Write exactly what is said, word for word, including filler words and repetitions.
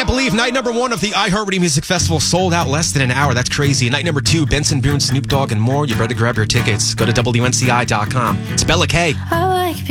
believe night number one of the iHeartRadio Music Festival sold out less than an hour. That's crazy. Night number two, Benson Boone, Snoop Dogg, and more. You better grab your tickets. Go to W N C I dot com. It's Bella K.